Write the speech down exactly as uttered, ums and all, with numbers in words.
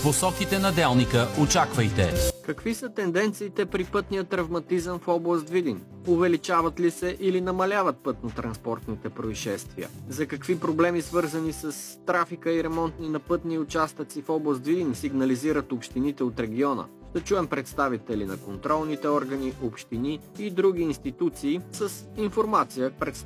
посоките на делника очаквайте. Какви са тенденциите при пътния травматизъм в област Видин? Увеличават ли се или намаляват пътно-транспортните происшествия? За какви проблеми, свързани с трафика и ремонтни на пътни участъци в област Видин, сигнализират общините от региона? Да чуем представители на контролните органи, общини и други институции с информация, представена